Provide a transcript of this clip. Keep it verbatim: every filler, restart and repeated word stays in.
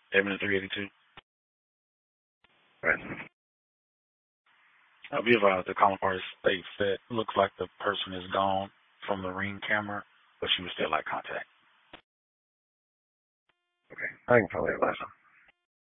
Evan three eighty-two. Right. I'll be advised the calling party states that looks like the person is gone from the ring camera, but she was still like contact. Okay. I can probably have last one.